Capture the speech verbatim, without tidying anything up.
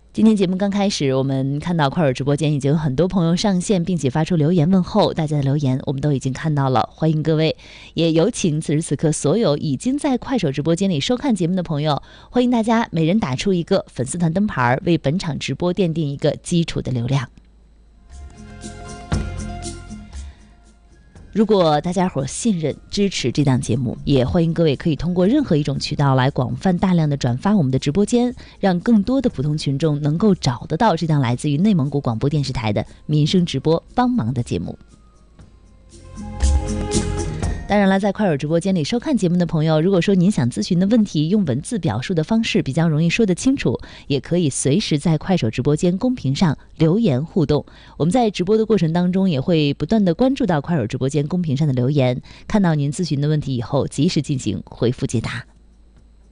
今天节目刚开始，我们看到快手直播间已经有很多朋友上线，并且发出留言问候，大家的留言我们都已经看到了，欢迎各位。也有请此时此刻所有已经在快手直播间里收看节目的朋友，欢迎大家每人打出一个粉丝团灯牌，为本场直播奠定一个基础的流量。如果大家伙信任支持这档节目，也欢迎各位可以通过任何一种渠道来广泛大量的转发我们的直播间，让更多的普通群众能够找得到这档来自于内蒙古广播电视台的民生直播帮忙的节目。当然了，在快手直播间里收看节目的朋友，如果说您想咨询的问题用文字表述的方式比较容易说得清楚，也可以随时在快手直播间公屏上留言互动。我们在直播的过程当中也会不断的关注到快手直播间公屏上的留言，看到您咨询的问题以后及时进行回复解答。